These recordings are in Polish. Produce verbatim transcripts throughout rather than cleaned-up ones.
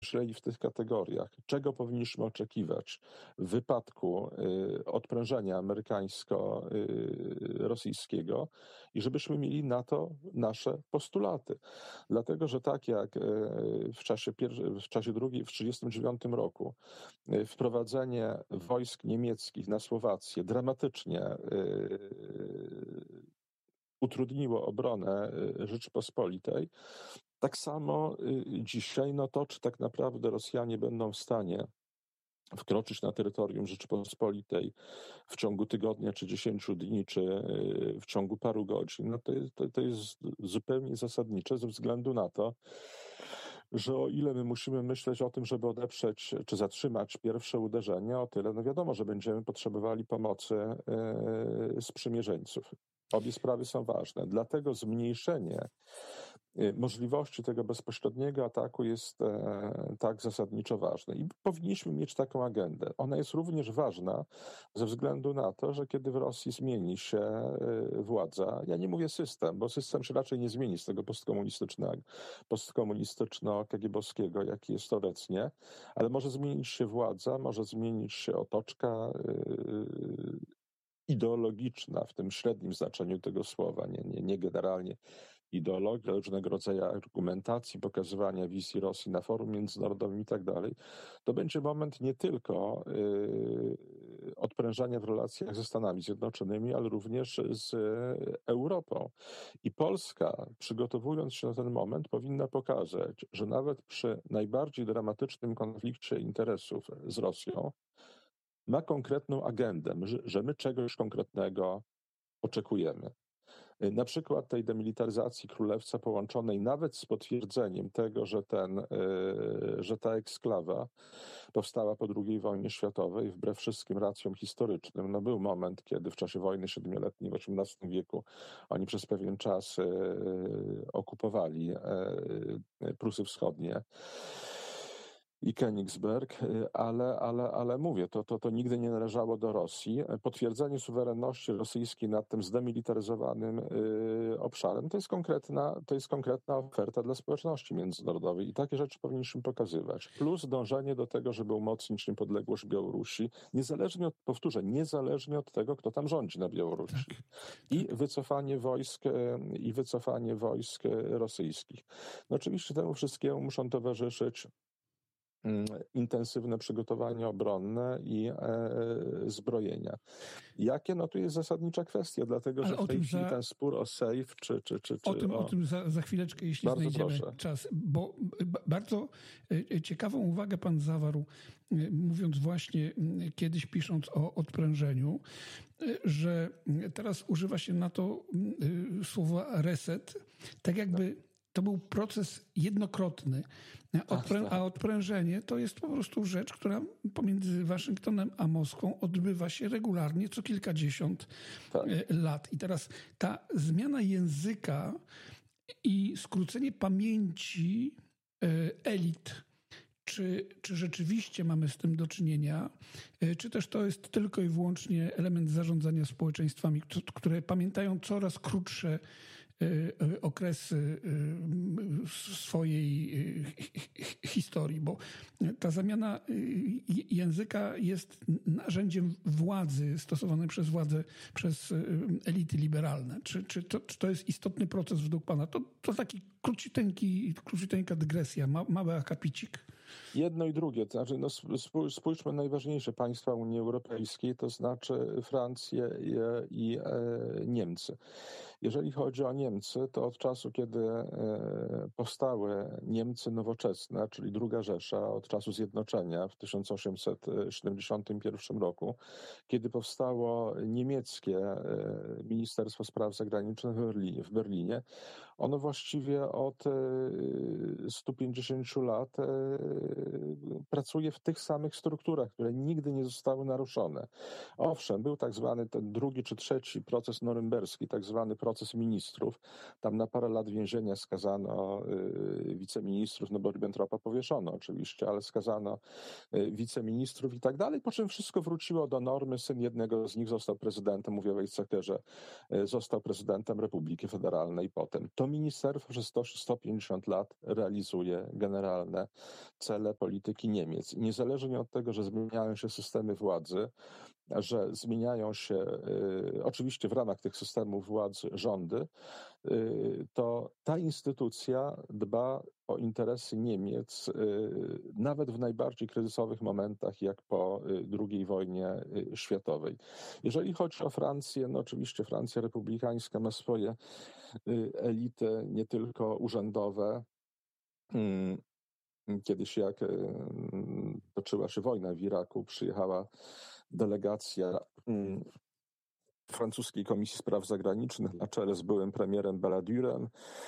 myśleli w tych kategoriach, czego powinniśmy oczekiwać w wypadku y, odprężenia amerykańsko-rosyjskiego i żebyśmy mieli na to nasze postulaty. Dlatego, że tak jak y, w czasie, pier- w czasie drugiej, w tysiąc dziewięćset trzydziestym dziewiątym roku y, wprowadzenie wojsk niemieckich na Słowację dramatycznie y, utrudniło obronę y, Rzeczypospolitej, tak samo y, dzisiaj, no to czy tak naprawdę Rosjanie będą w stanie wkroczyć na terytorium Rzeczypospolitej w ciągu tygodnia, czy dziesięciu dni, czy y, w ciągu paru godzin, no to jest, to, to jest zupełnie zasadnicze ze względu na to, że o ile my musimy myśleć o tym, żeby odeprzeć czy zatrzymać pierwsze uderzenie, o tyle no wiadomo, że będziemy potrzebowali pomocy y, sprzymierzeńców. Obie sprawy są ważne, dlatego zmniejszenie możliwości tego bezpośredniego ataku jest e, tak zasadniczo ważne. I powinniśmy mieć taką agendę. Ona jest również ważna ze względu na to, że kiedy w Rosji zmieni się e, władza, ja nie mówię system, bo system się raczej nie zmieni z tego postkomunistycznego, postkomunistyczno-kagiebowskiego, jaki jest obecnie, ale może zmienić się władza, może zmienić się otoczka e, ideologiczna w tym średnim znaczeniu tego słowa, nie, nie, nie generalnie ideologia, różnego rodzaju argumentacji, pokazywania wizji Rosji na forum międzynarodowym i tak dalej, to będzie moment nie tylko y, odprężania w relacjach ze Stanami Zjednoczonymi, ale również z Europą. I Polska, przygotowując się na ten moment, powinna pokazać, że nawet przy najbardziej dramatycznym konflikcie interesów z Rosją ma konkretną agendę, że, że my czegoś konkretnego oczekujemy. Na przykład tej demilitaryzacji Królewca połączonej nawet z potwierdzeniem tego, że, ten, że ta eksklawa powstała po drugiej wojnie światowej, wbrew wszystkim racjom historycznym. No był moment, kiedy w czasie wojny siedmioletniej w osiemnastym wieku oni przez pewien czas okupowali Prusy Wschodnie i Königsberg, ale, ale, ale mówię, to, to, to nigdy nie należało do Rosji. Potwierdzenie suwerenności rosyjskiej nad tym zdemilitaryzowanym y, obszarem to jest konkretna, to jest konkretna oferta dla społeczności międzynarodowej i takie rzeczy powinniśmy pokazywać. Plus dążenie do tego, żeby umocnić niepodległość Białorusi, niezależnie od, powtórzę, niezależnie od tego, kto tam rządzi na Białorusi. Tak, I tak. wycofanie wojsk, i wycofanie wojsk rosyjskich. No oczywiście temu wszystkiemu muszą towarzyszyć intensywne przygotowanie obronne i e, zbrojenia. Jakie? No tu jest zasadnicza kwestia, dlatego Ale że w tej chwili za... ten spór o sejf, czy... czy, czy, czy o tym, o... o tym za, za chwileczkę, jeśli bardzo znajdziemy proszę. czas, bo bardzo ciekawą uwagę pan zawarł, mówiąc właśnie, kiedyś pisząc o odprężeniu, że teraz używa się na to słowa reset, tak jakby to był proces jednokrotny, Odprę- a odprężenie to jest po prostu rzecz, która pomiędzy Waszyngtonem a Moskwą odbywa się regularnie co kilkadziesiąt tak. lat. I teraz ta zmiana języka i skrócenie pamięci elit, czy, czy rzeczywiście mamy z tym do czynienia, czy też to jest tylko i wyłącznie element zarządzania społeczeństwami, które pamiętają coraz krótsze okresy swojej historii, bo ta zamiana języka jest narzędziem władzy stosowanej przez władzę, przez elity liberalne. Czy, czy, to, czy to jest istotny proces według pana? To, to taki króciuteńki, króciuteńka dygresja, ma, mały akapicik. Jedno i drugie, to znaczy no spójrzmy na najważniejsze państwa Unii Europejskiej, to znaczy Francję i, i e, Niemcy. Jeżeli chodzi o Niemcy, to od czasu, kiedy e, powstały Niemcy nowoczesne, czyli Druga Rzesza, od czasu zjednoczenia w tysiąc osiemset siedemdziesiątym pierwszym roku, kiedy powstało niemieckie e, Ministerstwo Spraw Zagranicznych w Berlinie, w Berlinie, ono właściwie od e, stu pięćdziesięciu lat e, pracuje w tych samych strukturach, które nigdy nie zostały naruszone. Owszem, był tak zwany ten drugi czy trzeci proces norymberski, tak zwany proces proces ministrów. Tam na parę lat więzienia skazano wiceministrów, no bo Ribbentropa powieszono oczywiście, ale skazano wiceministrów i tak dalej, po czym wszystko wróciło do normy. Syn jednego z nich został prezydentem, mówię o Weizsäckerze, został prezydentem Republiki Federalnej potem. To ministerstwo przez sto, sto pięćdziesiąt lat realizuje generalne cele polityki Niemiec. I niezależnie od tego, że zmieniają się systemy władzy, że zmieniają się y, oczywiście w ramach tych systemów władzy rządy, y, to ta instytucja dba o interesy Niemiec y, nawet w najbardziej kryzysowych momentach, jak po y, drugiej wojnie y, światowej. Jeżeli chodzi o Francję, no oczywiście Francja republikańska ma swoje y, elity, nie tylko urzędowe. Mm. Kiedyś jak toczyła się wojna w Iraku, przyjechała delegacja francuskiej Komisji Spraw Zagranicznych na czele z byłym premierem Balladurem,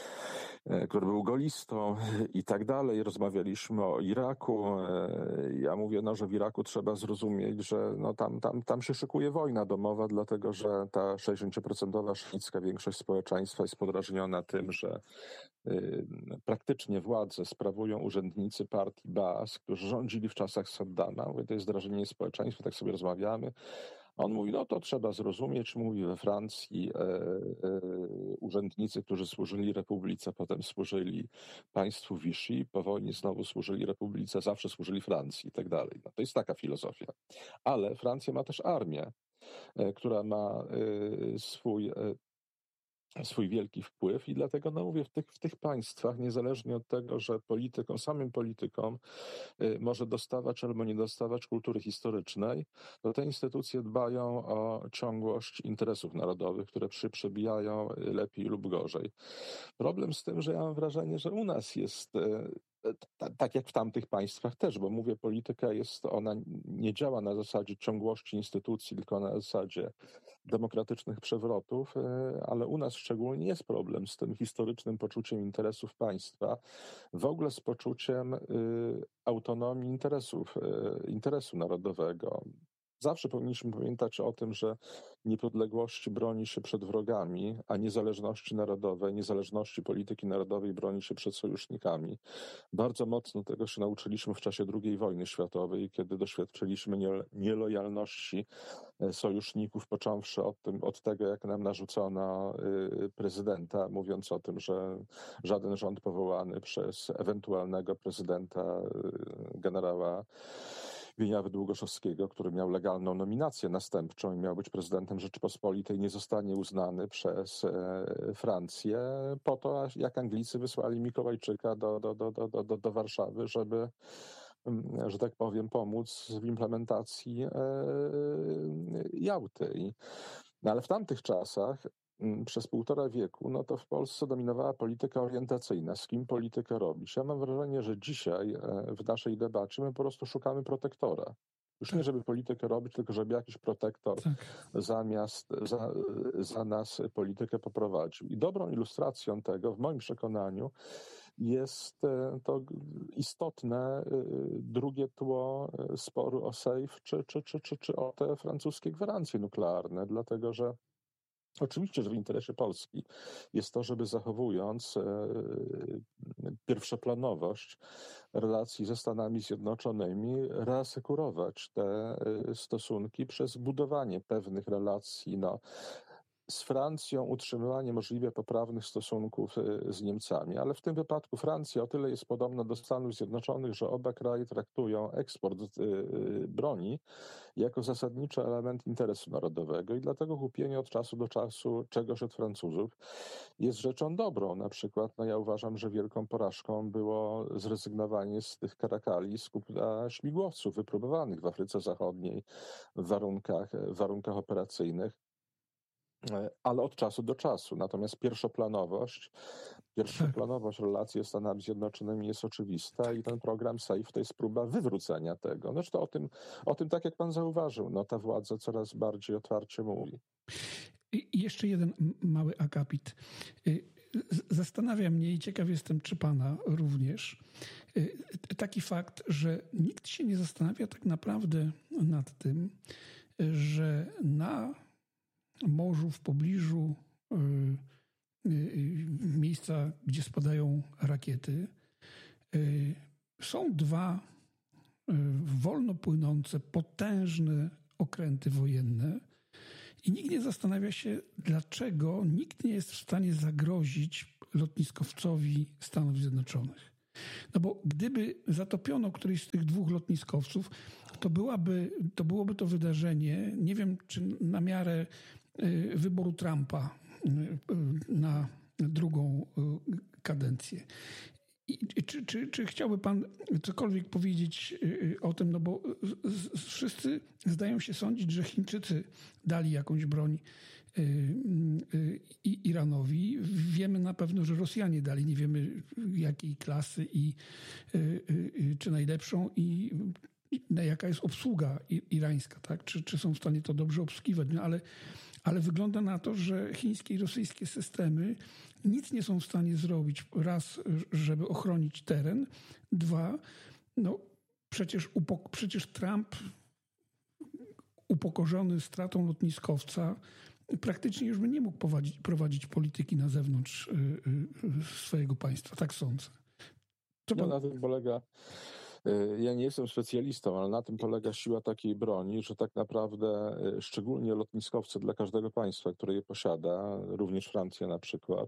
który był golistą i tak dalej. Rozmawialiśmy o Iraku. Ja mówię, no, że w Iraku trzeba zrozumieć, że no, tam, tam, tam się szykuje wojna domowa, dlatego że ta sześćdziesięcioprocentowa szyicka większość społeczeństwa jest podrażniona tym, że y, praktycznie władzę sprawują urzędnicy partii Baas, którzy rządzili w czasach Saddama. Mówię, to jest drażnienie społeczeństwa, tak sobie rozmawiamy. A on mówi, no to trzeba zrozumieć, mówi we Francji e, e, urzędnicy, którzy służyli Republice, potem służyli państwu Vichy, po wojnie znowu służyli Republice, zawsze służyli Francji i tak dalej. No, to jest taka filozofia. Ale Francja ma też armię, e, która ma e, swój e, swój wielki wpływ i dlatego no mówię, w tych, w tych państwach, niezależnie od tego, że politykom, samym politykom y, może dostawać albo nie dostawać kultury historycznej, to te instytucje dbają o ciągłość interesów narodowych, które przy, przebijają lepiej lub gorzej. Problem z tym, że ja mam wrażenie, że u nas jest y, tak jak w tamtych państwach też, bo mówię, polityka jest, ona nie działa na zasadzie ciągłości instytucji, tylko na zasadzie demokratycznych przewrotów, ale u nas szczególnie jest problem z tym historycznym poczuciem interesów państwa, w ogóle z poczuciem autonomii interesów, interesu narodowego. Zawsze powinniśmy pamiętać o tym, że niepodległości broni się przed wrogami, a niezależności narodowej, niezależności polityki narodowej broni się przed sojusznikami. Bardzo mocno tego się nauczyliśmy w czasie drugiej wojny światowej, kiedy doświadczyliśmy nielojalności sojuszników, począwszy od, tym, od tego, jak nam narzucono prezydenta, mówiąc o tym, że żaden rząd powołany przez ewentualnego prezydenta generała Wieniawy Długoszowskiego, który miał legalną nominację następczą i miał być prezydentem Rzeczypospolitej, nie zostanie uznany przez Francję po to, jak Anglicy wysłali Mikołajczyka do, do, do, do, do, do Warszawy, żeby, że tak powiem, pomóc w implementacji Jałty. No ale w tamtych czasach przez półtora wieku, no to w Polsce dominowała polityka orientacyjna. Z kim politykę robić? Ja mam wrażenie, że dzisiaj w naszej debacie my po prostu szukamy protektora. Już tak. Nie żeby politykę robić, tylko żeby jakiś protektor tak. zamiast za, za nas politykę poprowadził. I dobrą ilustracją tego, w moim przekonaniu, jest to istotne drugie tło sporu o Sejf czy, czy, czy, czy, czy o te francuskie gwarancje nuklearne, dlatego że oczywiście, że w interesie Polski jest to, żeby zachowując e, pierwszoplanowość relacji ze Stanami Zjednoczonymi, reasekurować te stosunki przez budowanie pewnych relacji no, z Francją, utrzymywanie możliwie poprawnych stosunków z Niemcami. Ale w tym wypadku Francja o tyle jest podobna do Stanów Zjednoczonych, że oba kraje traktują eksport broni jako zasadniczy element interesu narodowego i dlatego kupienie od czasu do czasu czegoś od Francuzów jest rzeczą dobrą. Na przykład no ja uważam, że wielką porażką było zrezygnowanie z tych karakali z kupna śmigłowców wypróbowanych w Afryce Zachodniej w warunkach, w warunkach operacyjnych, ale od czasu do czasu. Natomiast pierwszoplanowość, pierwszoplanowość relacji z Stanami Zjednoczonymi jest oczywista i ten program Sejf to jest próba wywrócenia tego. Znaczy to o tym, o tym, tak jak pan zauważył, no ta władza coraz bardziej otwarcie mówi. I jeszcze jeden mały akapit. Zastanawia mnie i ciekaw jestem, czy pana również, taki fakt, że nikt się nie zastanawia tak naprawdę nad tym, że na morzu w pobliżu miejsca, gdzie spadają rakiety. Są dwa wolno płynące, potężne okręty wojenne i nikt nie zastanawia się, dlaczego nikt nie jest w stanie zagrozić lotniskowcowi Stanów Zjednoczonych. No bo gdyby zatopiono któryś z tych dwóch lotniskowców, to, byłaby, to byłoby to wydarzenie, nie wiem czy na miarę wyboru Trumpa na drugą kadencję. I czy, czy, czy chciałby pan cokolwiek powiedzieć o tym, no bo wszyscy zdają się sądzić, że Chińczycy dali jakąś broń Iranowi. Wiemy na pewno, że Rosjanie dali, nie wiemy jakiej klasy i czy najlepszą i jaka jest obsługa irańska, tak? Czy, czy są w stanie to dobrze obsługiwać, no ale, ale wygląda na to, że chińskie i rosyjskie systemy nic nie są w stanie zrobić. Raz, żeby ochronić teren. Dwa, no przecież, upok- przecież Trump upokorzony stratą lotniskowca praktycznie już by nie mógł prowadzić, prowadzić polityki na zewnątrz y, y, swojego państwa. Tak sądzę. Co pan... No, na tym polega... Ja nie jestem specjalistą, ale na tym polega siła takiej broni, że tak naprawdę szczególnie lotniskowce dla każdego państwa, które je posiada, również Francja na przykład,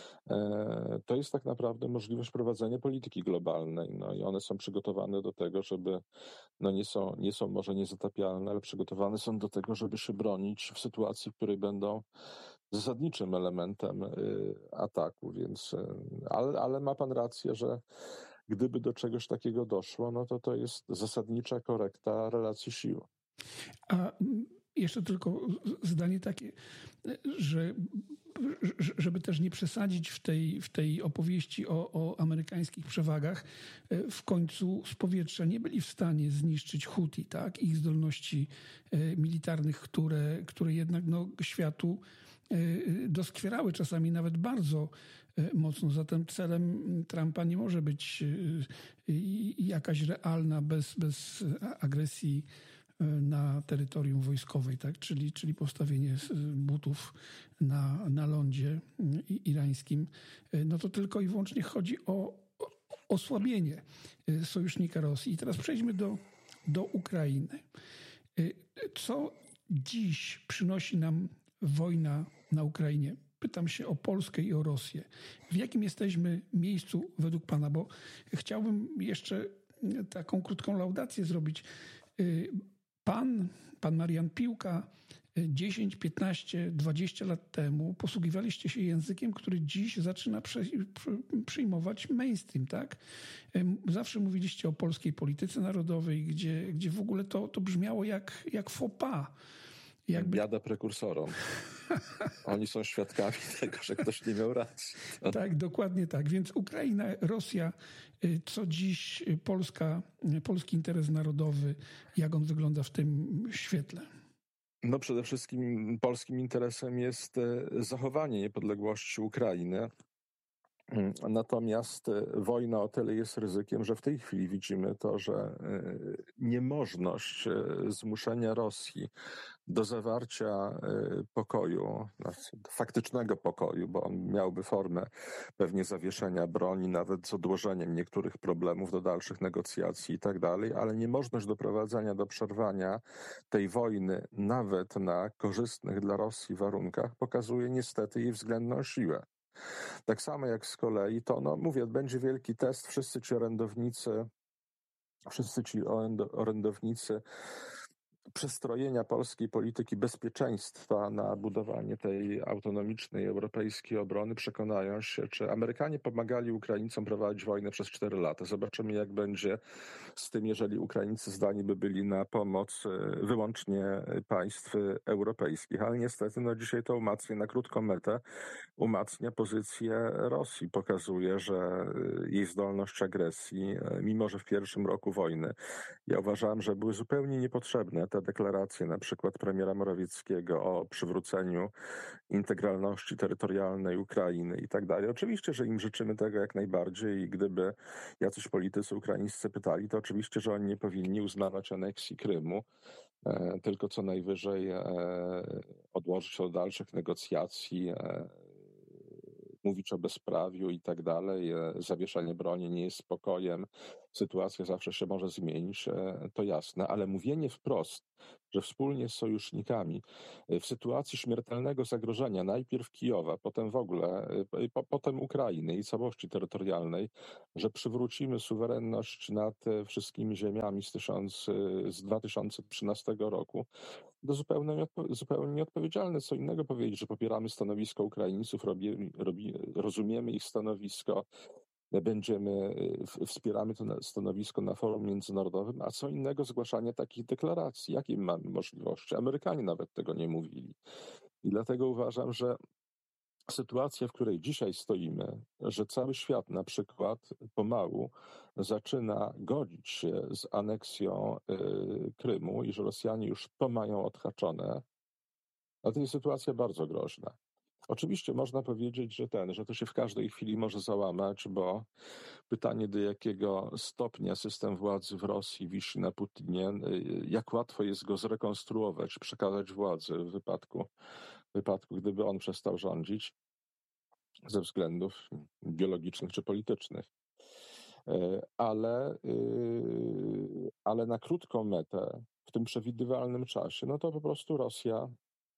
to jest tak naprawdę możliwość prowadzenia polityki globalnej. No i one są przygotowane do tego, żeby, no nie są, nie są może niezatapialne, ale przygotowane są do tego, żeby się bronić w sytuacji, w której będą zasadniczym elementem ataku, więc, ale, ale ma pan rację, że gdyby do czegoś takiego doszło, no to to jest zasadnicza korekta relacji sił. A jeszcze tylko zdanie takie, że żeby też nie przesadzić w tej, w tej opowieści o, o amerykańskich przewagach, w końcu z powietrza nie byli w stanie zniszczyć Huti, tak? Ich zdolności militarnych, które, które jednak no, światu doskwierały czasami nawet bardzo mocno. Zatem celem Trumpa nie może być jakaś realna, bez, bez agresji na terytorium wojskowej, tak? czyli, czyli postawienie butów na, na lądzie irańskim. No to tylko i wyłącznie chodzi o, o osłabienie sojusznika Rosji. I teraz przejdźmy do, do Ukrainy. Co dziś przynosi nam wojna na Ukrainie? Pytam się o Polskę i o Rosję. W jakim jesteśmy miejscu według pana? Bo chciałbym jeszcze taką krótką laudację zrobić. Pan, pan Marian Piłka dziesięć, piętnaście, dwadzieścia lat temu posługiwaliście się językiem, który dziś zaczyna prze, przyjmować mainstream, tak? Zawsze mówiliście o polskiej polityce narodowej, gdzie, gdzie w ogóle to, to brzmiało jak, jak faux pas. Jakby... Biada prekursorom. Oni są świadkami tego, że ktoś nie miał racji. No. Tak, dokładnie tak. Więc Ukraina, Rosja, co dziś Polska, polski interes narodowy, jak on wygląda w tym świetle? No przede wszystkim polskim interesem jest zachowanie niepodległości Ukrainy. Natomiast wojna o tyle jest ryzykiem, że w tej chwili widzimy to, że niemożność zmuszenia Rosji do zawarcia pokoju, faktycznego pokoju, bo on miałby formę pewnie zawieszenia broni, nawet z odłożeniem niektórych problemów do dalszych negocjacji i tak dalej, ale niemożność doprowadzenia do przerwania tej wojny nawet na korzystnych dla Rosji warunkach pokazuje niestety jej względną siłę. Tak samo jak z kolei to, no mówię, będzie wielki test, wszyscy ci orędownicy, wszyscy ci orędownicy przestrojenia polskiej polityki bezpieczeństwa na budowanie tej autonomicznej europejskiej obrony przekonają się, czy Amerykanie pomagali Ukraińcom prowadzić wojnę przez cztery lata. Zobaczymy, jak będzie z tym, jeżeli Ukraińcy zdani by byli na pomoc wyłącznie państw europejskich. Ale niestety no dzisiaj to umacnia na krótką metę, umacnia pozycję Rosji. Pokazuje, że jej zdolność agresji, mimo że w pierwszym roku wojny, ja uważałem, że były zupełnie niepotrzebne te deklaracje na przykład premiera Morawieckiego o przywróceniu integralności terytorialnej Ukrainy i tak dalej. Oczywiście, że im życzymy tego jak najbardziej i gdyby jacyś politycy ukraińscy pytali, to oczywiście, że oni nie powinni uznawać aneksji Krymu, e, tylko co najwyżej e, odłożyć do dalszych negocjacji e, mówić o bezprawiu i tak dalej, zawieszanie broni nie jest spokojem, sytuacja zawsze się może zmienić, to jasne, ale mówienie wprost, że wspólnie z sojusznikami w sytuacji śmiertelnego zagrożenia, najpierw Kijowa, potem w ogóle, po, potem Ukrainy i całości terytorialnej, że przywrócimy suwerenność nad wszystkimi ziemiami z, tysiąc, z dwa tysiące trzynastego roku, to zupełnie, nieodpo- zupełnie nieodpowiedzialne. Co innego powiedzieć, że popieramy stanowisko Ukraińców, robi, robi, rozumiemy ich stanowisko, będziemy, w- wspieramy to na- stanowisko na forum międzynarodowym, a co innego zgłaszanie takich deklaracji. Jakie mamy możliwości? Amerykanie nawet tego nie mówili. I dlatego uważam, że sytuacja, w której dzisiaj stoimy, że cały świat na przykład pomału zaczyna godzić się z aneksją y, Krymu i że Rosjanie już to mają odhaczone, no to jest sytuacja bardzo groźna. Oczywiście można powiedzieć, że ten, że to się w każdej chwili może załamać, bo pytanie, do jakiego stopnia system władzy w Rosji wisi na Putinie, y, jak łatwo jest go zrekonstruować, przekazać władzę w wypadku, w wypadku, gdyby on przestał rządzić ze względów biologicznych czy politycznych. E, Ale, y, ale na krótką metę, w tym przewidywalnym czasie, no to po prostu Rosja,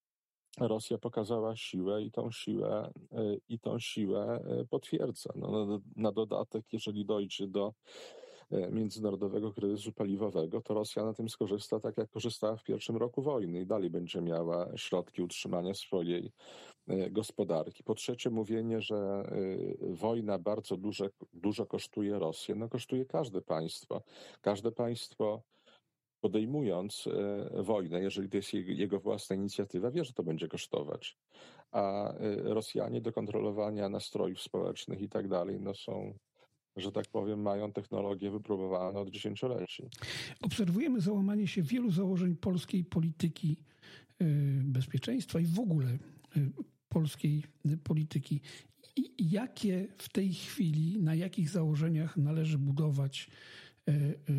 Rosja pokazała siłę i tą siłę, y, i tą siłę y, potwierdza. No, na, na dodatek, jeżeli dojdzie do y, międzynarodowego kryzysu paliwowego, to Rosja na tym skorzysta tak, jak korzystała w pierwszym roku wojny i dalej będzie miała środki utrzymania swojej y, gospodarki. Po trzecie, mówienie, że y, wojna bardzo dużo, dużo kosztuje Rosję. No kosztuje każde państwo. Każde państwo podejmując y, wojnę, jeżeli to jest jego, jego własna inicjatywa, wie, że to będzie kosztować. A y, Rosjanie do kontrolowania nastrojów społecznych i tak dalej, no są, że tak powiem, mają technologię wypróbowaną od dziesięcioleci. Obserwujemy załamanie się wielu założeń polskiej polityki y, bezpieczeństwa i w ogóle y, polskiej polityki. I jakie w tej chwili, na jakich założeniach należy budować y,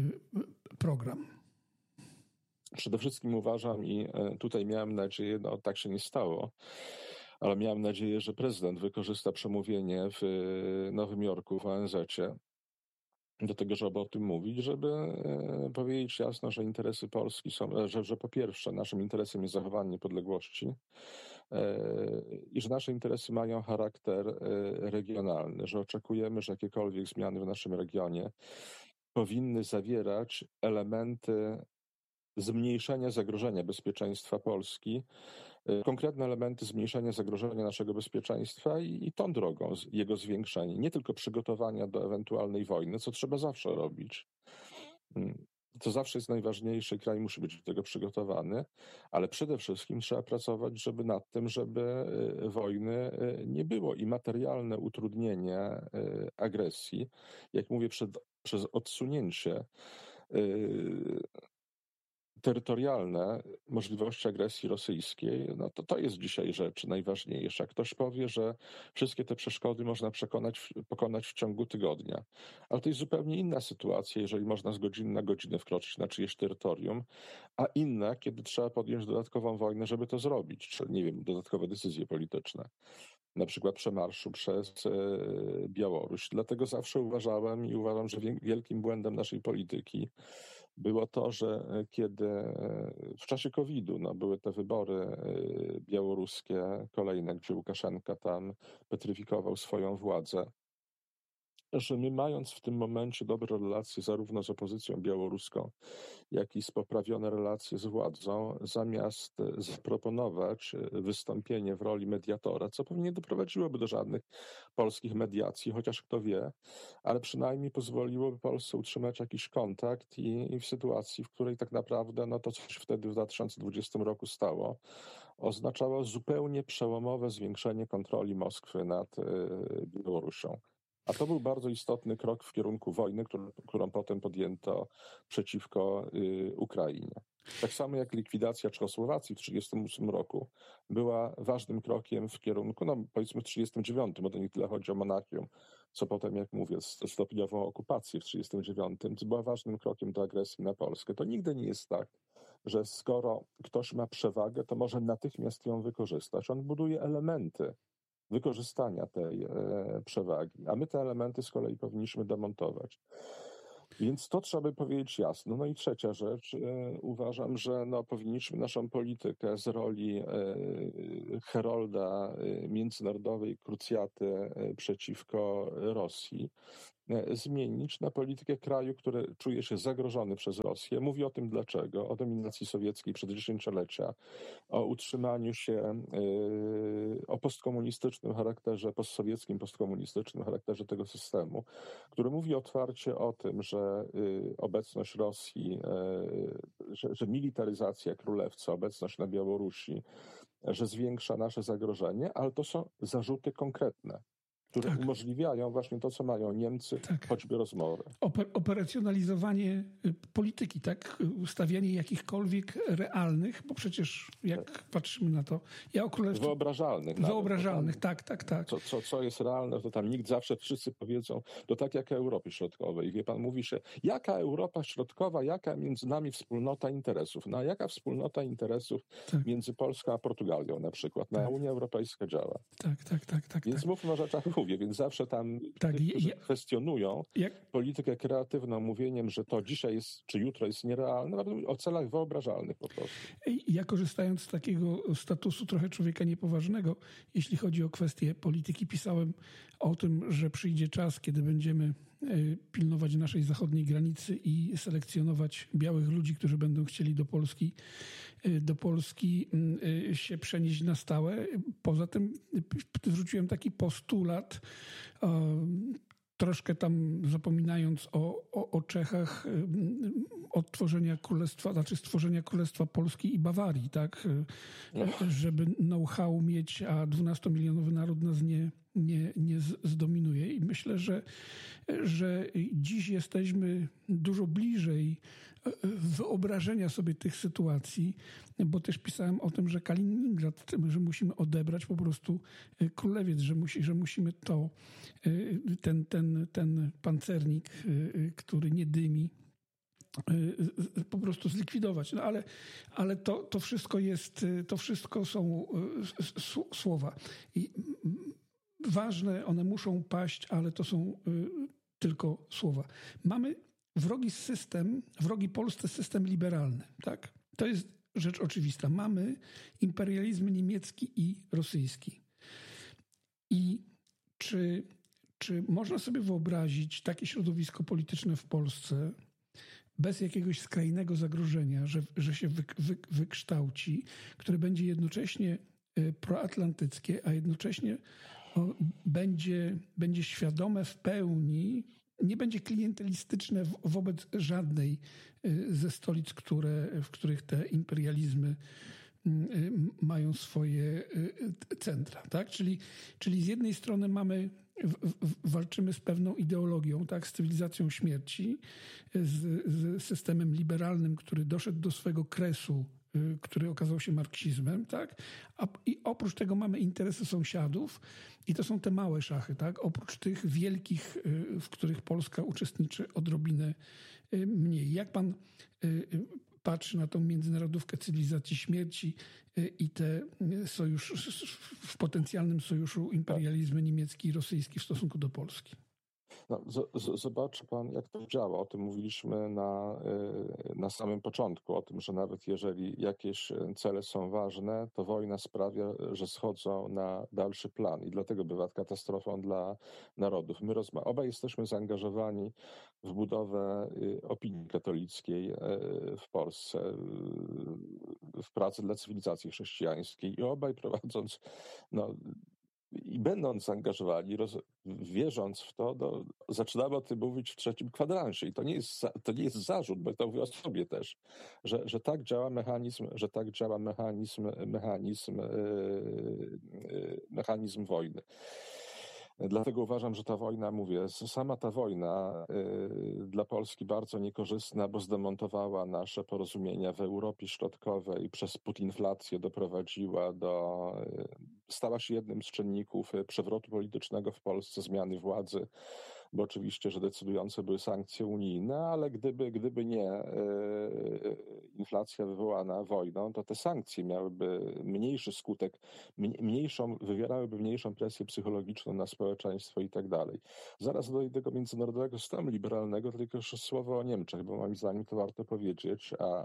y, program? Przede wszystkim uważam i y, tutaj miałem nadzieję, no tak się nie stało, ale miałem nadzieję, że prezydent wykorzysta przemówienie w y, Nowym Jorku w O N Z-cie do tego, żeby o tym mówić, żeby e, powiedzieć jasno, że interesy Polski są, e, że, że po pierwsze naszym interesem jest zachowanie niepodległości e, i że nasze interesy mają charakter e, regionalny, że oczekujemy, że jakiekolwiek zmiany w naszym regionie powinny zawierać elementy zmniejszenia zagrożenia bezpieczeństwa Polski, y, konkretne elementy zmniejszenia zagrożenia naszego bezpieczeństwa i, i tą drogą z- jego zwiększenie, nie tylko przygotowania do ewentualnej wojny, co trzeba zawsze robić. Mm, To zawsze jest najważniejsze, kraj musi być do tego przygotowany, ale przede wszystkim trzeba pracować, żeby nad tym, żeby y, wojny y, nie było i materialne utrudnienie y, agresji, jak mówię, przed, przez odsunięcie y, terytorialne możliwości agresji rosyjskiej, no to to jest dzisiaj rzecz najważniejsza. Ktoś powie, że wszystkie te przeszkody można przekonać, pokonać w ciągu tygodnia. Ale to jest zupełnie inna sytuacja, jeżeli można z godziny na godzinę wkroczyć na czyjeś terytorium, a inna, kiedy trzeba podjąć dodatkową wojnę, żeby to zrobić, czyli, nie wiem, dodatkowe decyzje polityczne. Na przykład przemarszu przez e, Białoruś. Dlatego zawsze uważałem i uważam, że wie- wielkim błędem naszej polityki było to, że e, kiedy e, w czasie kowida no, były te wybory e, białoruskie kolejne, gdzie Łukaszenka tam petryfikował swoją władzę, że my mając w tym momencie dobre relacje zarówno z opozycją białoruską, jak i z poprawione relacje z władzą, zamiast e, zaproponować e, wystąpienie w roli mediatora, co pewnie nie doprowadziłoby do żadnych polskich mediacji, chociaż kto wie, ale przynajmniej pozwoliłoby Polsce utrzymać jakiś kontakt i, i w sytuacji, w której tak naprawdę no to, co się wtedy w dwa tysiące dwudziestym roku stało, oznaczało zupełnie przełomowe zwiększenie kontroli Moskwy nad e, Białorusią. A to był bardzo istotny krok w kierunku wojny, którą, którą potem podjęto przeciwko y, Ukrainie. Tak samo jak likwidacja Czechosłowacji w tysiąc dziewięćset trzydziestym ósmym roku była ważnym krokiem w kierunku, no powiedzmy w tysiąc dziewięćset trzydziestym dziewiątym, bo to nie tyle chodzi o Monachium, co potem, jak mówię, stopniową okupację w tysiąc dziewięćset trzydziestym dziewiątym, co była ważnym krokiem do agresji na Polskę. To nigdy nie jest tak, że skoro ktoś ma przewagę, to może natychmiast ją wykorzystać. On buduje elementy wykorzystania tej przewagi, a my te elementy z kolei powinniśmy demontować. Więc to trzeba by powiedzieć jasno. No i trzecia rzecz. Uważam, że no, powinniśmy naszą politykę z roli herolda międzynarodowej krucjaty przeciwko Rosji zmienić na politykę kraju, który czuje się zagrożony przez Rosję. Mówi o tym dlaczego, o dominacji sowieckiej przez dziesięciolecia, o utrzymaniu się, o postkomunistycznym charakterze, postsowieckim, postkomunistycznym charakterze tego systemu, który mówi otwarcie o tym, że obecność Rosji, że, że militaryzacja królewca, obecność na Białorusi, że zwiększa nasze zagrożenie, ale to są zarzuty konkretne, które tak. umożliwiają właśnie to, co mają Niemcy, tak. choćby rozmowy. Oper- operacjonalizowanie polityki, tak? Ustawianie jakichkolwiek realnych, bo przecież jak tak. patrzymy na to, ja o królestwie... Wyobrażalnych. Wyobrażalnych, tam, tak, tak, tak. Co, co, co jest realne, to tam nikt zawsze, wszyscy powiedzą, to tak jak Europy Środkowej. Wie pan, mówi się, jaka Europa Środkowa, jaka między nami wspólnota interesów. No a jaka wspólnota interesów tak. między Polską a Portugalią na przykład? Na tak. Unia Europejska działa. Tak, tak, tak. tak Więc tak. mówmy o rzeczach mówię, więc zawsze tam tak, tych, którzy ja, kwestionują jak... politykę kreatywną mówieniem, że to dzisiaj jest, czy jutro jest nierealne, o celach wyobrażalnych po prostu. Ja korzystając z takiego statusu trochę człowieka niepoważnego, jeśli chodzi o kwestie polityki, pisałem o tym, że przyjdzie czas, kiedy będziemy pilnować naszej zachodniej granicy i selekcjonować białych ludzi, którzy będą chcieli do Polski, do Polski się przenieść na stałe. Poza tym wrzuciłem taki postulat, troszkę tam zapominając o, o, o Czechach, odtworzenia królestwa, znaczy stworzenia Królestwa Polski i Bawarii, tak? Żeby know-how mieć, a dwunastomilionowy naród nas nie, nie, nie zdominuje. I myślę, że, że dziś jesteśmy dużo bliżej wyobrażenia sobie tych sytuacji, bo też pisałem o tym, że Kaliningrad, że musimy odebrać po prostu królewiec, że, musi, że musimy to, ten, ten, ten pancernik, który nie dymi, po prostu zlikwidować. No ale, ale to, to wszystko jest, to wszystko są słowa. I ważne, one muszą paść, ale to są tylko słowa. Mamy wrogi system, wrogi Polsce system liberalny, tak? To jest rzecz oczywista. Mamy imperializm niemiecki i rosyjski. I czy, czy można sobie wyobrazić takie środowisko polityczne w Polsce bez jakiegoś skrajnego zagrożenia, że, że się wy, wy, wykształci, które będzie jednocześnie proatlantyckie, a jednocześnie o, będzie, będzie świadome w pełni, nie będzie klientelistyczne wobec żadnej ze stolic, które, w których te imperializmy mają swoje centra. Tak? Czyli, czyli z jednej strony mamy, w, w, walczymy z pewną ideologią, tak? Z cywilizacją śmierci, z, z systemem liberalnym, który doszedł do swego kresu, który okazał się marksizmem, tak? A, i oprócz tego mamy interesy sąsiadów i to są te małe szachy, tak? Oprócz tych wielkich, w których Polska uczestniczy odrobinę mniej. Jak pan patrzy na tą międzynarodówkę cywilizacji śmierci i te sojusz, w potencjalnym sojuszu imperializmu niemiecki i rosyjski w stosunku do Polski? No, z, z, zobaczy pan, jak to działa. O tym mówiliśmy na, na samym początku, o tym, że nawet jeżeli jakieś cele są ważne, to wojna sprawia, że schodzą na dalszy plan i dlatego bywa katastrofą dla narodów. My rozma- obaj jesteśmy zaangażowani w budowę opinii katolickiej w Polsce, w pracy dla cywilizacji chrześcijańskiej i obaj prowadząc no, i będąc zaangażowani, roz, wierząc w to, do, zaczynamy o tym mówić w trzecim kwadransie. I to nie jest, to nie jest zarzut, bo to mówię o sobie też, że, że tak działa mechanizm, że tak działa mechanizm, mechanizm, yy, yy, mechanizm wojny. Dlatego uważam, że ta wojna, mówię, sama ta wojna y, dla Polski bardzo niekorzystna, bo zdemontowała nasze porozumienia w Europie Środkowej, przez putinflację doprowadziła do, y, stała się jednym z czynników przewrotu politycznego w Polsce, zmiany władzy bo oczywiście, że decydujące były sankcje unijne, ale gdyby, gdyby nie inflacja wywołana wojną, to te sankcje miałyby mniejszy skutek, mniejszą, wywierałyby mniejszą presję psychologiczną na społeczeństwo i tak dalej. Zaraz do tego międzynarodowego systemu liberalnego, tylko jeszcze słowo o Niemczech, bo moim zdaniem to warto powiedzieć, a,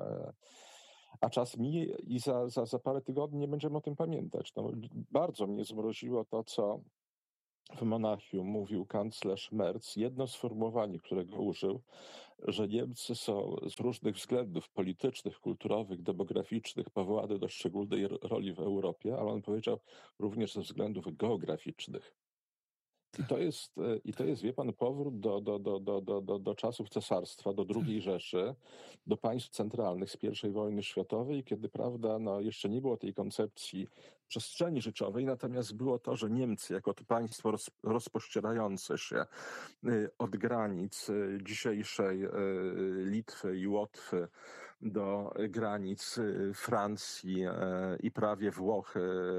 a czas minie i za, za, za parę tygodni nie będziemy o tym pamiętać. No, bardzo mnie zmroziło to, co w Monachium mówił kanclerz Merz, jedno sformułowanie, którego użył, że Niemcy są z różnych względów politycznych, kulturowych, demograficznych powołane do szczególnej roli w Europie, ale on powiedział również ze względów geograficznych. I to jest, i to jest, wie pan, powrót do, do, do, do, do, do, do czasów cesarstwa, do drugiej Rzeszy, do państw centralnych z pierwszej wojny światowej, kiedy, prawda, no, jeszcze nie było tej koncepcji przestrzeni życiowej, natomiast było to, że Niemcy jako to państwo roz, rozpościerające się od granic dzisiejszej Litwy i Łotwy do granic Francji i prawie Włoch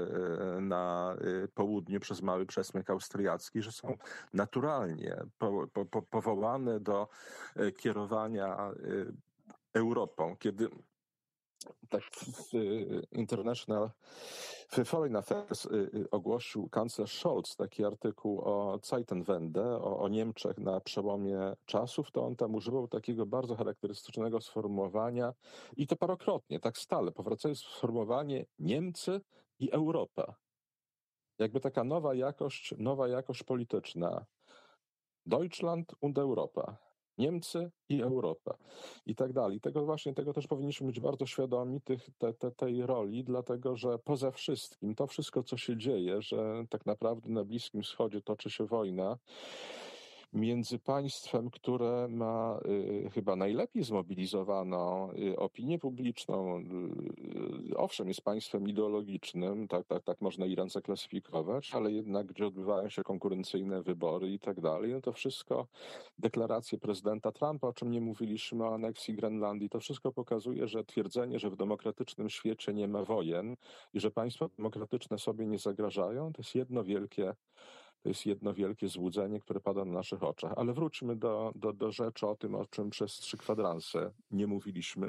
na południu przez mały przesmyk austriacki, że są naturalnie po, po, po, powołane do kierowania Europą. Kiedy tak w International Foreign Affairs ogłosił kanclerz Scholz taki artykuł o Zeitenwende, o, o Niemczech na przełomie czasów, to on tam używał takiego bardzo charakterystycznego sformułowania i to parokrotnie, tak stale, powracając sformułowanie Niemcy i Europa. Jakby taka nowa jakość, nowa jakość polityczna. Deutschland und Europa. Niemcy i Europa. I tak dalej. Tego właśnie, tego też powinniśmy być bardzo świadomi, tych, te, te, tej roli, dlatego że poza wszystkim to wszystko, co się dzieje, że tak naprawdę na Bliskim Wschodzie toczy się wojna między państwem, które ma y, chyba najlepiej zmobilizowaną y, opinię publiczną. Y, owszem, jest państwem ideologicznym, tak, tak, tak można Iran zaklasyfikować, ale jednak gdzie odbywają się konkurencyjne wybory i tak dalej, no to wszystko, deklaracje prezydenta Trumpa, o czym nie mówiliśmy, o aneksji Grenlandii, to wszystko pokazuje, że twierdzenie, że w demokratycznym świecie nie ma wojen i że państwa demokratyczne sobie nie zagrażają, to jest jedno wielkie To jest jedno wielkie złudzenie, które pada na naszych oczach. Ale wróćmy do, do, do rzeczy o tym, o czym przez trzy kwadranse nie mówiliśmy.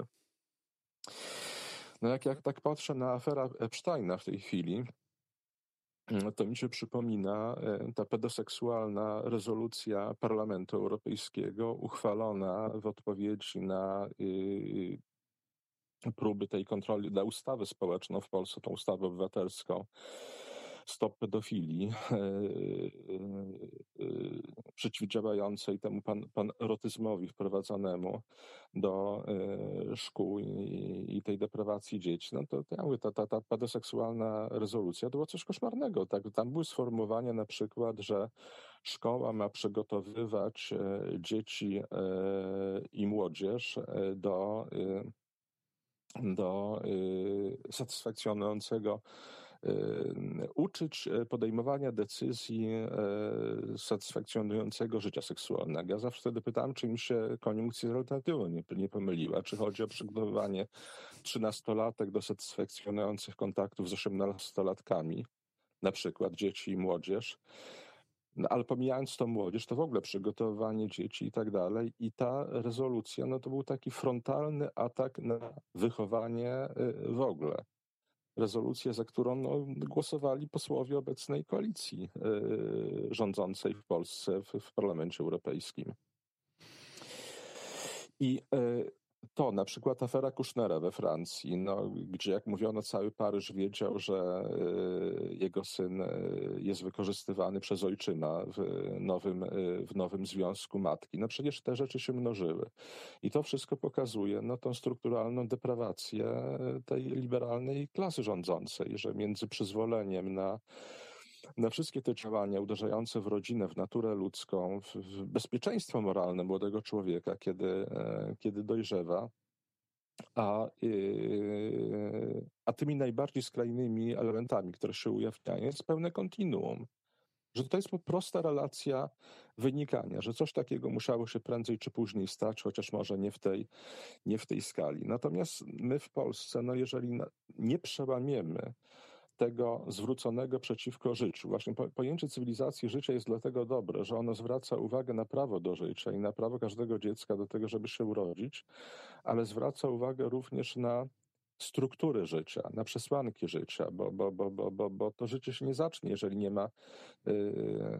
No jak, jak tak patrzę na aferę Epsteina w tej chwili, to mi się przypomina ta pedoseksualna rezolucja Parlamentu Europejskiego uchwalona w odpowiedzi na y, próby tej kontroli, na ustawę społeczną w Polsce, tą ustawę obywatelską, Stop pedofilii, przeciwdziałającej temu pan, panrotyzmowi wprowadzanemu do szkół i, i tej deprawacji dzieci. No to, to ja mówię, ta, ta, ta pedoseksualna rezolucja to było coś koszmarnego. Tak? Tam były sformułowania na przykład, że szkoła ma przygotowywać dzieci i młodzież do do y, satysfakcjonującego y, uczyć podejmowania decyzji y, satysfakcjonującego życia seksualnego. Ja zawsze wtedy pytałem, czy mi się koniunkcja z alternatywą nie, nie pomyliła, czy chodzi o przygotowywanie trzynastolatek do satysfakcjonujących kontaktów z osiemnastolatkami, na przykład dzieci i młodzież. No, ale pomijając tą młodzież, to w ogóle przygotowywanie dzieci i tak dalej. I ta rezolucja, no to był taki frontalny atak na wychowanie w ogóle. Rezolucja, za którą no, głosowali posłowie obecnej koalicji y, rządzącej w Polsce, w, w Parlamencie Europejskim. I y, to na przykład afera Kushnera we Francji, no, gdzie jak mówiono cały Paryż wiedział, że y, jego syn y, jest wykorzystywany przez ojczyma w nowym, y, w nowym związku matki. No przecież te rzeczy się mnożyły. I to wszystko pokazuje no, tą strukturalną deprawację tej liberalnej klasy rządzącej, że między przyzwoleniem na na wszystkie te działania uderzające w rodzinę, w naturę ludzką, w, w bezpieczeństwo moralne młodego człowieka, kiedy, kiedy dojrzewa, a, yy, a tymi najbardziej skrajnymi elementami, które się ujawniają, jest pełne kontinuum. Że to jest prosta relacja wynikania, że coś takiego musiało się prędzej czy później stać, chociaż może nie w tej, nie w tej skali. Natomiast my w Polsce, no jeżeli nie przełamiemy tego zwróconego przeciwko życiu. Właśnie pojęcie cywilizacji życia jest dlatego dobre, że ono zwraca uwagę na prawo do życia i na prawo każdego dziecka do tego, żeby się urodzić, ale zwraca uwagę również na struktury życia, na przesłanki życia, bo, bo, bo, bo, bo, bo to życie się nie zacznie, jeżeli nie ma yy,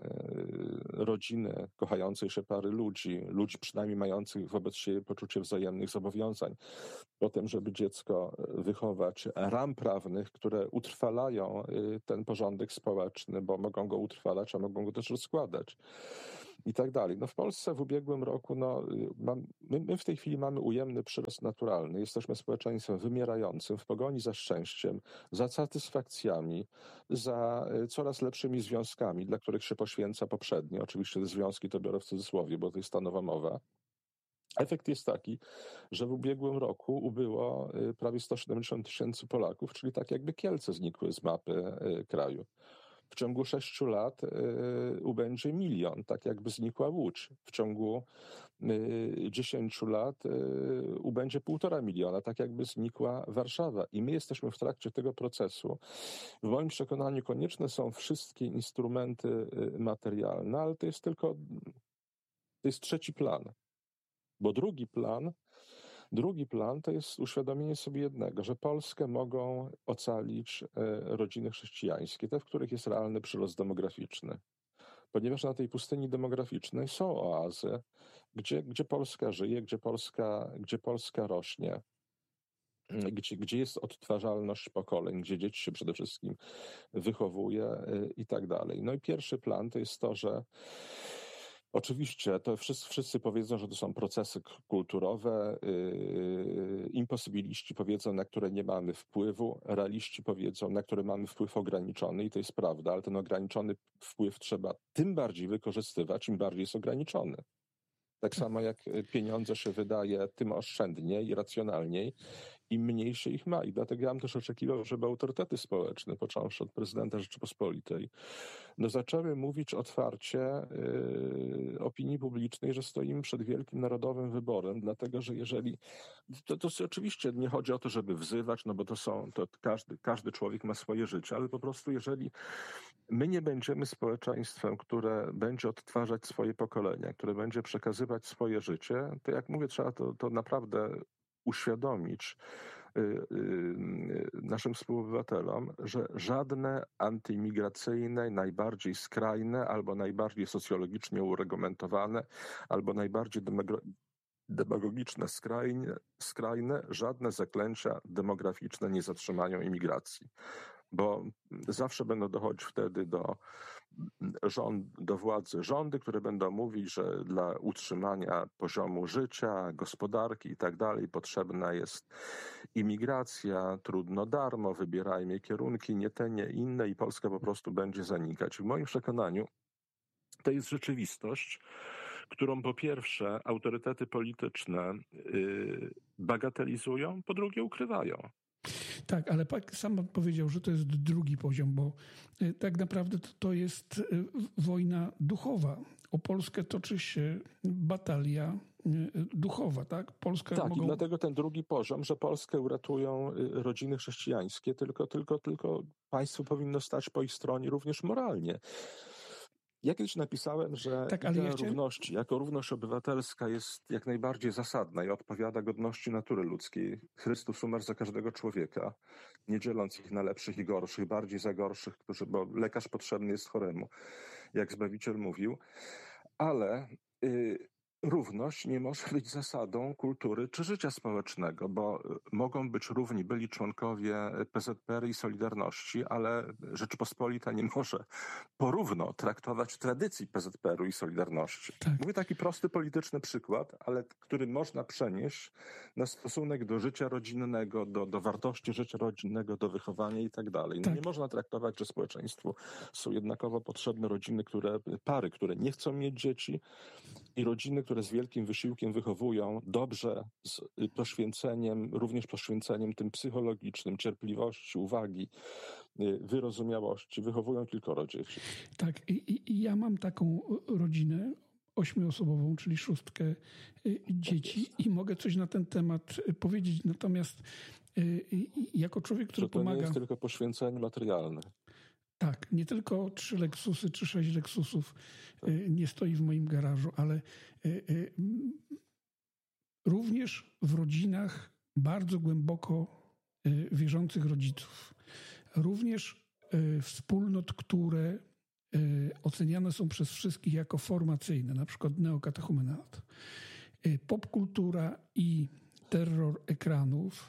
rodziny, kochającej się pary ludzi, ludzi przynajmniej mających wobec siebie poczucie wzajemnych zobowiązań. Potem, żeby dziecko wychować, ram prawnych, które utrwalają ten porządek społeczny, bo mogą go utrwalać, a mogą go też rozkładać. I tak dalej. No w Polsce w ubiegłym roku, no, mam, my, my w tej chwili mamy ujemny przyrost naturalny. Jesteśmy społeczeństwem wymierającym w pogoni za szczęściem, za satysfakcjami, za coraz lepszymi związkami, dla których się poświęca poprzednio. Oczywiście te związki to biorę w cudzysłowie, bo to jest ta nowa mowa. Efekt jest taki, że w ubiegłym roku ubyło prawie sto siedemdziesiąt tysięcy Polaków, czyli tak jakby Kielce znikły z mapy kraju. W ciągu sześciu lat y, ubędzie milion, tak jakby znikła Łódź. W ciągu y, dziesięciu lat y, ubędzie półtora miliona, tak jakby znikła Warszawa. I my jesteśmy w trakcie tego procesu. W moim przekonaniu konieczne są wszystkie instrumenty y, materialne, ale to jest tylko, to jest trzeci plan. Bo drugi plan Drugi plan to jest uświadomienie sobie jednego, że Polskę mogą ocalić rodziny chrześcijańskie, te, w których jest realny przyrost demograficzny. Ponieważ na tej pustyni demograficznej są oazy, gdzie, gdzie Polska żyje, gdzie Polska, gdzie Polska rośnie, gdzie, gdzie jest odtwarzalność pokoleń, gdzie dzieci się przede wszystkim wychowuje i tak dalej. No i pierwszy plan to jest to, że oczywiście, to wszyscy, wszyscy powiedzą, że to są procesy kulturowe, yy, imposybiliści powiedzą, na które nie mamy wpływu, realiści powiedzą, na które mamy wpływ ograniczony i to jest prawda, ale ten ograniczony wpływ trzeba tym bardziej wykorzystywać, im bardziej jest ograniczony. Tak samo jak pieniądze się wydaje, tym oszczędniej i racjonalniej, im mniej się ich ma. I dlatego ja bym też oczekiwał, żeby autorytety społeczne, począwszy od prezydenta Rzeczypospolitej, no zaczęły mówić otwarcie yy, opinii publicznej, że stoimy przed wielkim narodowym wyborem, dlatego że jeżeli, to, to oczywiście nie chodzi o to, żeby wzywać, no bo to są, to każdy, każdy człowiek ma swoje życie, ale po prostu jeżeli my nie będziemy społeczeństwem, które będzie odtwarzać swoje pokolenia, które będzie przekazywać swoje życie, to jak mówię, trzeba to, to naprawdę uświadomić y, y, naszym współobywatelom, że żadne antyimigracyjne, najbardziej skrajne albo najbardziej socjologicznie uregumentowane, albo najbardziej demagogiczne, skrajne, skrajne, żadne zaklęcia demograficzne nie zatrzymają imigracji. Bo zawsze będą dochodzić wtedy do, rząd, do władzy rządy, które będą mówić, że dla utrzymania poziomu życia, gospodarki i tak dalej potrzebna jest imigracja, trudno darmo, wybierajmy kierunki, nie te, nie inne i Polska po prostu będzie zanikać. W moim przekonaniu to jest rzeczywistość, którą po pierwsze autorytety polityczne yy, bagatelizują, po drugie ukrywają. Tak, ale sam pan powiedział, że to jest drugi poziom, bo tak naprawdę to, to jest wojna duchowa. O Polskę toczy się batalia duchowa, tak? Polskę tak, mogą... i dlatego ten drugi poziom, że Polskę uratują rodziny chrześcijańskie, tylko, tylko, tylko państwo powinno stać po ich stronie również moralnie. Ja kiedyś napisałem, że tak, idea ale ja chciałem... równości jako równość obywatelska jest jak najbardziej zasadna i odpowiada godności natury ludzkiej. Chrystus umarł za każdego człowieka, nie dzieląc ich na lepszych i gorszych, bardziej za gorszych, którzy, bo lekarz potrzebny jest choremu, jak Zbawiciel mówił. Ale y, równość nie może być zasadą kultury czy życia społecznego, bo mogą być równi byli członkowie P Z P R i Solidarności, ale Rzeczypospolita nie może porówno traktować tradycji P Z P R u i Solidarności. Tak. Mówię taki prosty polityczny przykład, ale który można przenieść na stosunek do życia rodzinnego, do, do wartości życia rodzinnego, do wychowania i tak dalej. No tak. Nie można traktować, że społeczeństwu są jednakowo potrzebne rodziny, które, pary, które nie chcą mieć dzieci i rodziny, które z wielkim wysiłkiem wychowują dobrze, z poświęceniem, również poświęceniem tym psychologicznym, cierpliwości, uwagi, wyrozumiałości, wychowują kilkoro dzieci. Tak, i, i ja mam taką rodzinę ośmioosobową, czyli szóstkę dzieci tak i mogę coś na ten temat powiedzieć. Natomiast jako człowiek, który Że to pomaga... nie jest tylko poświęcenie materialne. Tak, nie tylko trzy Lexusy czy sześć Lexusów tak. nie stoi w moim garażu, ale również w rodzinach bardzo głęboko wierzących rodziców. Również wspólnot, które oceniane są przez wszystkich jako formacyjne, na przykład neokatechumenat. Popkultura i terror ekranów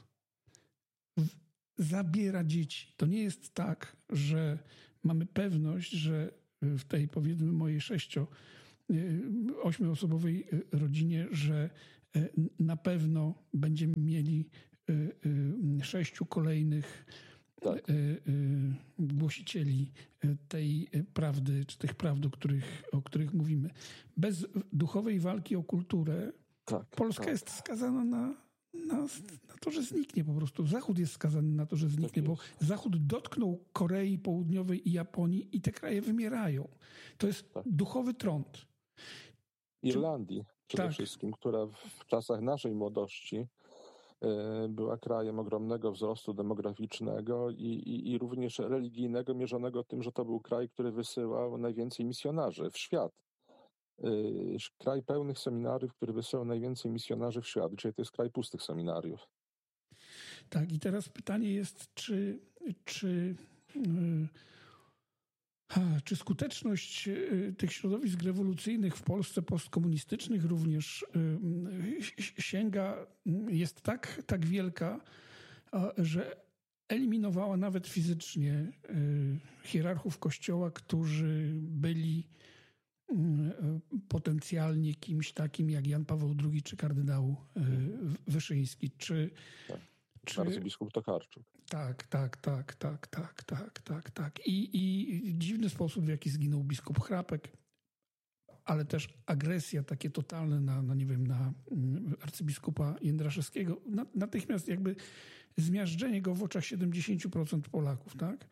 zabiera dzieci. To nie jest tak, że mamy pewność, że w tej, powiedzmy, mojej sześcio, ośmioosobowej rodzinie, że na pewno będziemy mieli sześciu kolejnych tak. głosicieli tej prawdy, czy tych prawd, o których, o których mówimy. Bez duchowej walki o kulturę tak, Polska tak. jest skazana na Na, na to, że zniknie po prostu. Zachód jest skazany na to, że zniknie, tak bo Zachód dotknął Korei Południowej i Japonii i te kraje wymierają. To jest tak. duchowy trąd. Irlandii przede tak. wszystkim, która w czasach naszej młodości y, była krajem ogromnego wzrostu demograficznego i, i, i również religijnego, mierzonego tym, że to był kraj, który wysyłał najwięcej misjonarzy w świat. Kraj pełnych seminariów, który wysyłał najwięcej misjonarzy w świat. Dzisiaj to jest kraj pustych seminariów. Tak, i teraz pytanie jest, czy, czy, yy, czy skuteczność tych środowisk rewolucyjnych w Polsce postkomunistycznych również yy, sięga, jest tak, tak wielka, że eliminowała nawet fizycznie yy, hierarchów Kościoła, którzy byli potencjalnie kimś takim jak Jan Paweł drugi czy kardynał Wyszyński, czy... Tak. Czy arcybiskup Tokarczuk. Tak, tak, tak, tak, tak, tak, tak, tak. I, i dziwny sposób, w jaki zginął biskup Chrapek, ale też agresja takie totalne na, na nie wiem, na arcybiskupa Jędraszewskiego, na, natychmiast jakby zmiażdżenie go w oczach siedemdziesięciu procent Polaków, tak?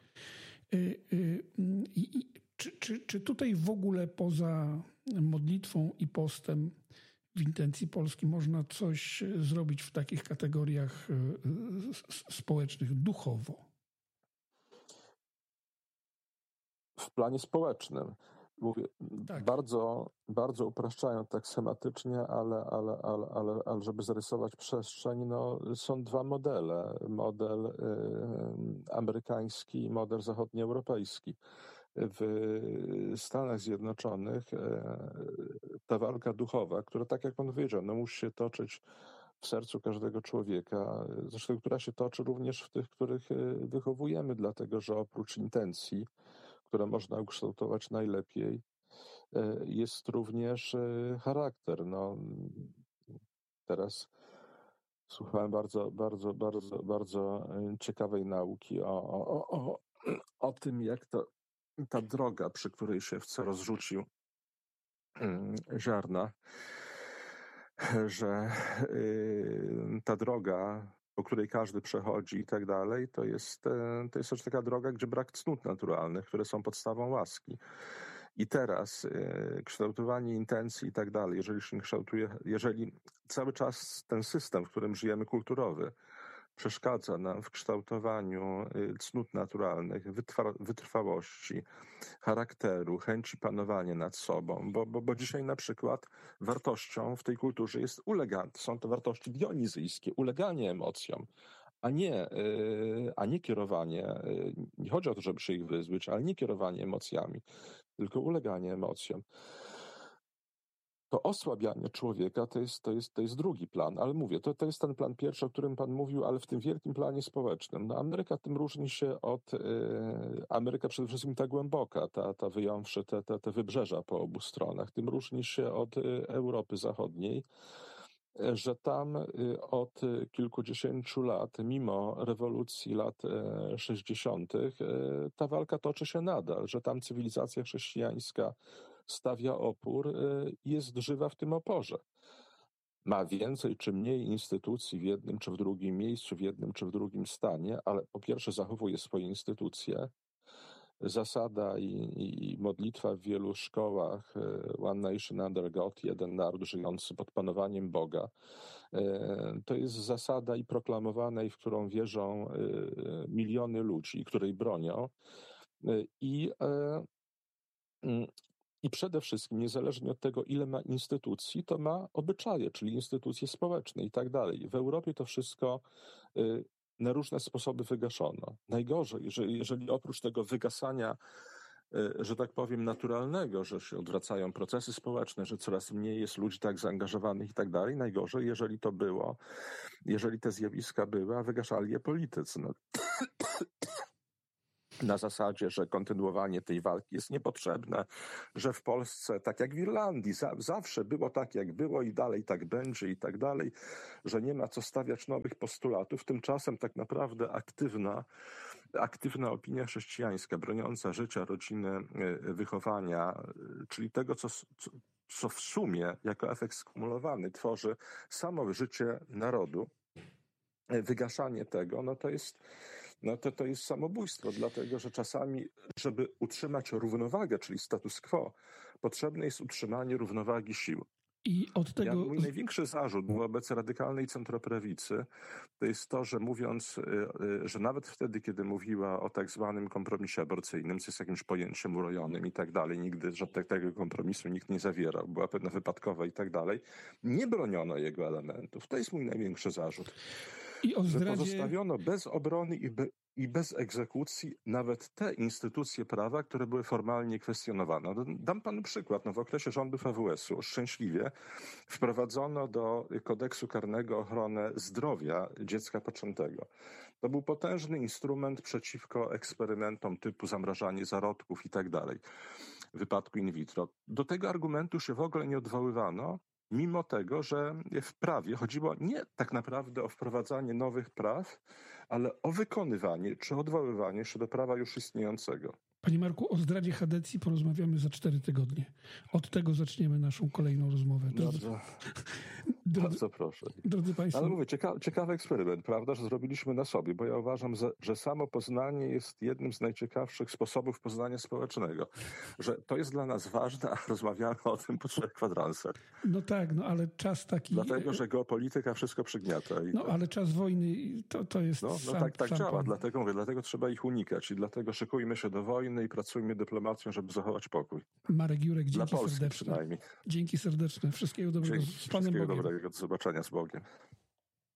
I, i Czy, czy, czy tutaj w ogóle poza modlitwą i postem w intencji Polski można coś zrobić w takich kategoriach społecznych duchowo? W planie społecznym. Mówię, tak. bardzo, bardzo upraszczają tak schematycznie, ale, ale, ale, ale, ale żeby zarysować przestrzeń, no, są dwa modele. Model y, amerykański i model zachodnioeuropejski. W Stanach Zjednoczonych ta walka duchowa, która, tak jak pan powiedział, no musi się toczyć w sercu każdego człowieka, zresztą która się toczy również w tych, których wychowujemy, dlatego że oprócz intencji, które można ukształtować najlepiej, jest również charakter. No, teraz słuchałem bardzo, bardzo, bardzo, bardzo ciekawej nauki o, o, o, o tym, jak to ta droga, przy której szewca rozrzucił ziarna, że ta droga, po której każdy przechodzi i tak dalej, to jest, to jest też taka droga, gdzie brak cnót naturalnych, które są podstawą łaski. I teraz kształtowanie intencji i tak dalej, jeżeli się kształtuje, jeżeli cały czas ten system, w którym żyjemy, kulturowy, przeszkadza nam w kształtowaniu cnót naturalnych, wytrwa, wytrwałości, charakteru, chęci panowania nad sobą, bo, bo, bo dzisiaj na przykład wartością w tej kulturze jest uleganie, są to wartości dionizyjskie, uleganie emocjom, a nie, a nie kierowanie, nie chodzi o to, żeby się ich wyzbyć, ale nie kierowanie emocjami, tylko uleganie emocjom. To osłabianie człowieka to jest, to jest, to jest drugi plan, ale mówię, to, to jest ten plan pierwszy, o którym pan mówił, ale w tym wielkim planie społecznym. No Ameryka tym różni się od, yy, Ameryka przede wszystkim ta głęboka, ta, ta wyjąwszy te, te, te wybrzeża po obu stronach, tym różni się od yy, Europy Zachodniej, yy, że tam yy, od kilkudziesięciu lat, mimo rewolucji lat yy, sześćdziesiątych, yy, ta walka toczy się nadal, że tam cywilizacja chrześcijańska stawia opór i jest żywa w tym oporze. Ma więcej czy mniej instytucji w jednym czy w drugim miejscu, w jednym czy w drugim stanie, ale po pierwsze zachowuje swoje instytucje, zasada i, i modlitwa w wielu szkołach One Nation Under God, jeden naród żyjący pod panowaniem Boga, to jest zasada i proklamowana, i w którą wierzą miliony ludzi, której bronią. I, I przede wszystkim, niezależnie od tego, ile ma instytucji, to ma obyczaje, czyli instytucje społeczne i tak dalej. W Europie to wszystko na różne sposoby wygaszono. Najgorzej, że jeżeli oprócz tego wygasania, że tak powiem, naturalnego, że się odwracają procesy społeczne, że coraz mniej jest ludzi tak zaangażowanych i tak dalej, najgorzej, jeżeli to było, jeżeli te zjawiska były, a wygaszali je politycy. No. Na zasadzie, że kontynuowanie tej walki jest niepotrzebne, że w Polsce, tak jak w Irlandii, za, zawsze było tak, jak było i dalej tak będzie i tak dalej, że nie ma co stawiać nowych postulatów. Tymczasem tak naprawdę aktywna, aktywna opinia chrześcijańska, broniąca życia, rodziny, wychowania, czyli tego, co, co, co w sumie jako efekt skumulowany tworzy samo życie narodu, wygaszanie tego, no to jest, no to, to jest samobójstwo, dlatego że czasami, żeby utrzymać równowagę, czyli status quo, potrzebne jest utrzymanie równowagi sił. I od tego... Ja, mój największy zarzut wobec radykalnej centroprawicy to jest to, że mówiąc, że nawet wtedy, kiedy mówiła o tak zwanym kompromisie aborcyjnym, co jest jakimś pojęciem urojonym i tak dalej, nigdy żadnego kompromisu nikt nie zawierał, była pewna wypadkowa i tak dalej, nie broniono jego elementów. To jest mój największy zarzut. I o zdradzie... Że pozostawiono bez obrony i, be, i bez egzekucji nawet te instytucje prawa, które były formalnie kwestionowane. Dam panu przykład. No, w okresie rządów A W S-u szczęśliwie wprowadzono do kodeksu karnego ochronę zdrowia dziecka poczętego. To był potężny instrument przeciwko eksperymentom typu zamrażanie zarodków i tak dalej, w wypadku in vitro. Do tego argumentu się w ogóle nie odwoływano, mimo tego, że w prawie chodziło nie tak naprawdę o wprowadzanie nowych praw, ale o wykonywanie czy odwoływanie się do prawa już istniejącego. Panie Marku, o zdradzie Hadecji porozmawiamy za cztery tygodnie. Od tego zaczniemy naszą kolejną rozmowę. Drodzy, Bardzo, drodzy, bardzo proszę. Drodzy Państwo... Ale mówię, cieka, ciekawy eksperyment, prawda, że zrobiliśmy na sobie, bo ja uważam, że, że samo poznanie jest jednym z najciekawszych sposobów poznania społecznego. Że to jest dla nas ważne, a rozmawiamy o tym po trzech kwadransach. No tak, no ale czas taki... Dlatego, że geopolityka wszystko przygniata. I no to... ale czas wojny to, to jest... No, no sam, tak, tak sam działa, pan. dlatego mówię, dlatego trzeba ich unikać i dlatego szykujmy się do wojny i pracujmy dyplomacją, żeby zachować pokój. Marek Jurek, Dla dzięki Polski serdeczne. przynajmniej. Dzięki serdeczne. Wszystkiego dobrego. Dzięki, Z Panem wszystkiego Bogiem. dobrego. Do zobaczenia z Bogiem.